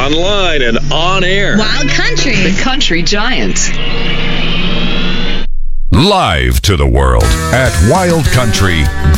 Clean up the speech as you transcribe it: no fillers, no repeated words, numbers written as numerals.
online and on air. Wild Country. The Country Giant. Live to the world at Wild Country.